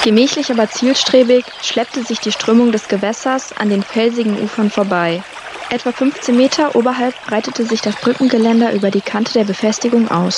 Gemächlich, aber zielstrebig schleppte sich die Strömung des Gewässers an den felsigen Ufern vorbei. Etwa 15 Meter oberhalb breitete sich das Brückengeländer über die Kante der Befestigung aus.